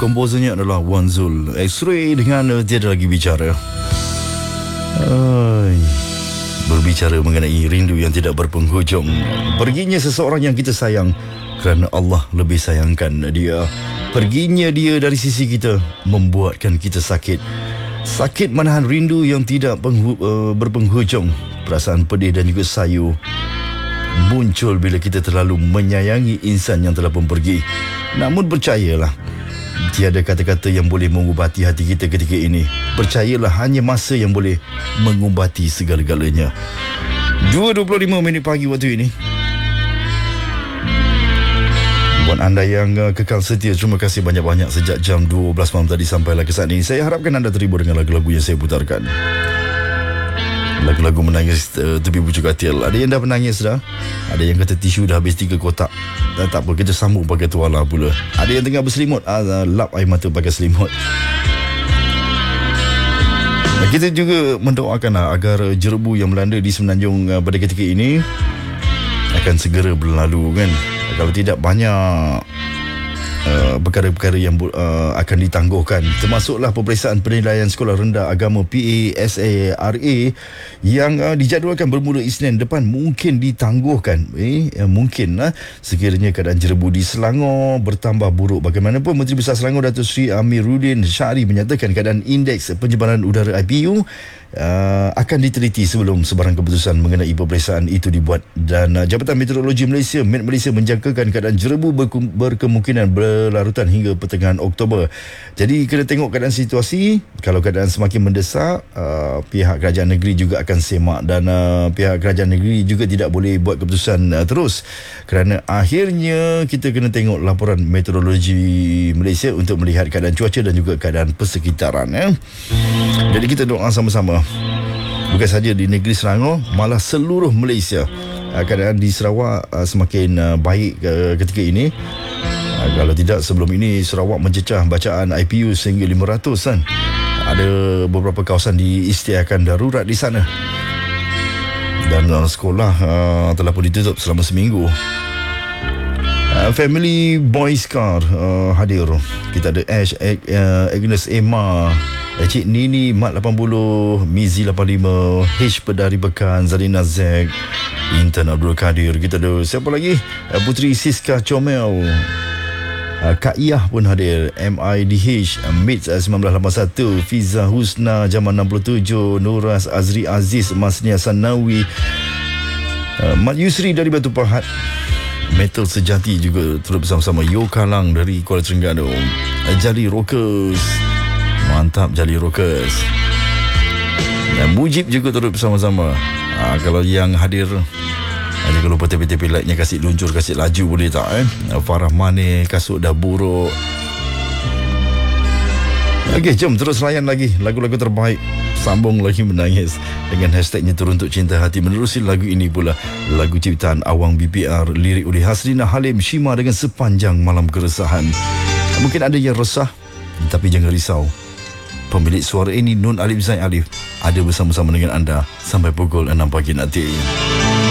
komposernya adalah Wan Zul. X-Ray dengan Tiada Lagi Bicara. Berbicara mengenai rindu yang tidak berpenghujung. Perginya seseorang yang kita sayang kerana Allah lebih sayangkan dia. Perginya dia dari sisi kita membuatkan kita sakit. Sakit menahan rindu yang tidak berpenghujung. Perasaan pedih dan juga sayu muncul bila kita terlalu menyayangi insan yang telah pun pergi. Namun percayalah, tiada kata-kata yang boleh mengubati hati kita ketika ini. Percayalah, hanya masa yang boleh mengubati segala-galanya. 2.25 minit pagi waktu ini. Buat anda yang kekal setia, terima kasih banyak-banyak sejak jam 12 malam tadi sampailah ke saat ini. Saya harapkan anda terhibur dengan lagu-lagu yang saya putarkan. Lagu-lagu menangis tepi pucuk katil. Ada yang dah menangis dah. Ada yang kata tisu dah habis 3 kotak. Tak apa, kita sambung pakai tuala pula. Ada yang tengah berselimut, lap air mata pakai selimut. Kita juga mendoakanlah agar jerebu yang melanda di Semenanjung pada ketika ini akan segera berlalu, kan. Kalau tidak, banyak perkara-perkara yang akan ditangguhkan, termasuklah peperiksaan penilaian sekolah rendah agama PASARA yang dijadualkan bermula Isnin depan mungkin ditangguhkan. Mungkin sekiranya keadaan jerebu di Selangor bertambah buruk. Bagaimanapun, Menteri Besar Selangor Datuk Seri Amiruddin Syari menyatakan keadaan indeks pencemaran udara IPU akan diteliti sebelum sebarang keputusan mengenai peperiksaan itu dibuat. Dan Jabatan Meteorologi Malaysia Met Malaysia menjangkakan keadaan jerebu berkemungkinan berlarutan hingga pertengahan Oktober. Jadi kena tengok keadaan situasi. Kalau keadaan semakin mendesak, pihak kerajaan negeri juga akan semak, dan pihak kerajaan negeri juga tidak boleh buat keputusan terus, kerana akhirnya kita kena tengok laporan Meteorologi Malaysia untuk melihat keadaan cuaca dan juga keadaan persekitaran. Jadi kita doa sama-sama, bukan saja di negeri Selangor, malah seluruh Malaysia. Keadaan di Sarawak semakin baik ketika ini. Kalau tidak, sebelum ini Sarawak mencecah bacaan IPU sehingga 500 kan. Ada beberapa kawasan diisytiharkan darurat di sana. Dan sekolah telah pun ditutup selama seminggu. Family Boys Car hadir. Kita ada Ash, Agnes Emma, Cik Nini, Mat 80, Mizi 85, H Pedari Bekan, Zalina Zeg, Intan Abdul Kadir. Kita ada siapa lagi? Putri Siska Comel, Kak Iyah pun hadir, MIDH, Mits 1981, Fiza Husna Jaman 67, Nuras Azri Aziz, Masnia Sanawi, Mat Yusri dari Batu Pahat, Metal Sejati juga turut bersama-sama, Yo Kalang dari Kuala Terengganu, Jali Rockers, mantap Jali Rockers, dan Mujib juga turut bersama-sama. Kalau yang hadir, kalau lupa tepi-tepi like-nya, kasih luncur, kasih laju boleh tak? Farah Mane, kasut dah buruk. Okey, jom terus layan lagi lagu-lagu terbaik. Sambung lagi menangis dengan hashtagnya Turun Untuk Cinta Hati. Menerusi lagu ini pula, lagu ciptaan Awang BPR, lirik oleh Hasrina Halim Shima dengan Sepanjang Malam Keresahan. Mungkin ada yang resah, tapi jangan risau. Pemilik suara ini, Nun Alif Zain Alif, ada bersama-sama dengan anda sampai pukul 6 pagi nanti.